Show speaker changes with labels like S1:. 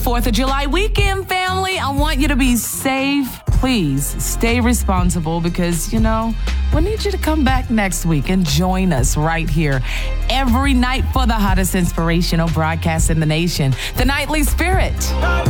S1: 4th of July weekend, family. I want you to be safe. Please stay responsible because, we need you to come back next week and join us right here every night for the hottest inspirational broadcast in the nation, The Nightly Spirit.